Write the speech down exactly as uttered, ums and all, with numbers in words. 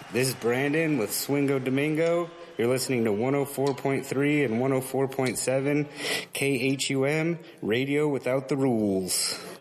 This is Brandon with Swingo Domingo. You're listening to one oh four point three and one oh four point seven K H U M, Radio Without the Rules.